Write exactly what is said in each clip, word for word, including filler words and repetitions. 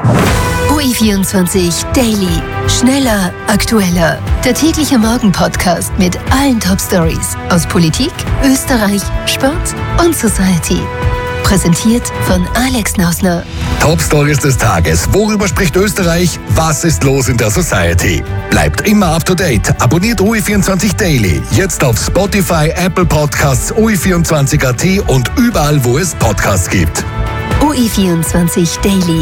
U I vierundzwanzig Daily. Schneller, aktueller. Der tägliche Morgen-Podcast mit allen Top-Stories aus Politik, Österreich, Sport und Society. Präsentiert von Alex Nausner. Top-Stories des Tages. Worüber spricht Österreich? Was ist los in der Society? Bleibt immer up to date. Abonniert U I vierundzwanzig Daily. Jetzt auf Spotify, Apple Podcasts, U I vierundzwanzig Punkt A T und überall, wo es Podcasts gibt. U I vierundzwanzig Daily.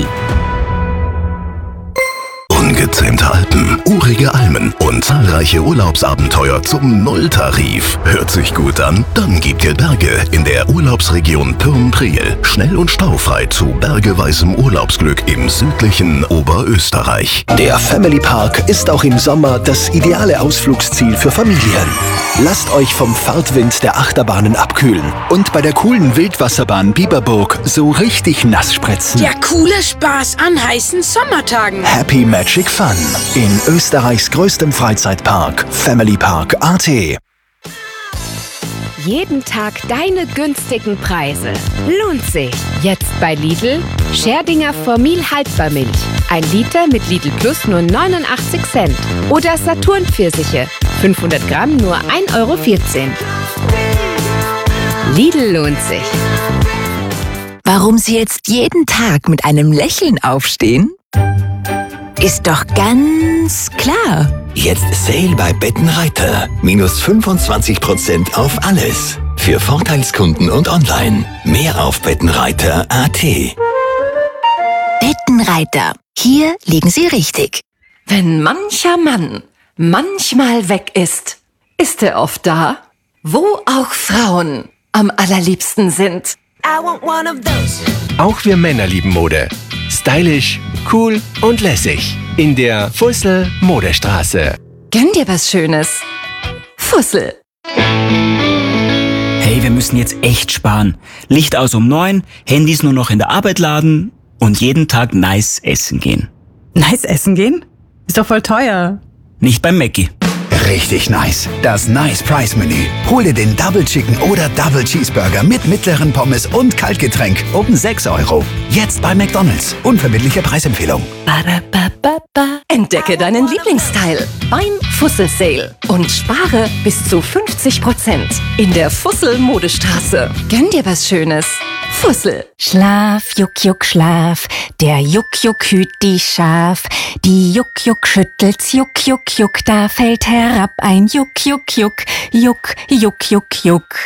Ungezähmte Alpen, urige Almen und zahlreiche Urlaubsabenteuer zum Nulltarif. Hört sich gut an? Dann gibt ihr Berge in der Urlaubsregion Pirn-Priel. Schnell und staufrei zu bergeweisem Urlaubsglück im südlichen Oberösterreich. Der Family Park ist auch im Sommer das ideale Ausflugsziel für Familien. Lasst euch vom Fahrtwind der Achterbahnen abkühlen und bei der coolen Wildwasserbahn Biberburg so richtig nass spritzen. Der coole Spaß an heißen Sommertagen. Happy Magic Fun in Österreichs größtem Freizeitpark, Family Park Punkt A T. Jeden Tag deine günstigen Preise. Lohnt sich. Jetzt bei Lidl. Scherdinger Formil Haltbarmilch. Ein Liter mit Lidl Plus nur neunundachtzig Cent. Oder Saturn Pfirsiche. fünfhundert Gramm nur ein Euro vierzehn. Lidl lohnt sich. Warum Sie jetzt jeden Tag mit einem Lächeln aufstehen? Ist doch ganz klar. Jetzt Sale bei Bettenreiter. Minus fünfundzwanzig Prozent auf alles. Für Vorteilskunden und online. Mehr auf Bettenreiter Punkt A T. Bettenreiter. Hier liegen Sie richtig. Wenn mancher Mann manchmal weg ist, ist er oft da, wo auch Frauen am allerliebsten sind. I want one of those. Auch wir Männer lieben Mode. Stylisch, cool und lässig. In der Fussel Modestraße. Gönn dir was Schönes. Fussel. Hey, wir müssen jetzt echt sparen. Licht aus um neun, Handys nur noch in der Arbeit laden und jeden Tag nice essen gehen. Nice essen gehen? Ist doch voll teuer. Nicht beim Mackie. Richtig nice. Das Nice Price Menü. Hol dir den Double Chicken oder Double Cheeseburger mit mittleren Pommes und Kaltgetränk um sechs Euro. Jetzt bei McDonald's. Unverbindliche Preisempfehlung. Ba-da-ba-ba-ba. Entdecke deinen Lieblingsteil beim Fussel Sale und spare bis zu fünfzig Prozent in der Fussel Modestraße. Gönn dir was Schönes. Fussel. Schlaf, Juck, Juck, Schlaf. Der Juck, Juck hüt die Schaf. Die Juck, Juck schüttelt's, Juck, Juck, Juck. Da fällt herab ein Juck, Juck, Juck. Juck, Juck, Juck, Juck.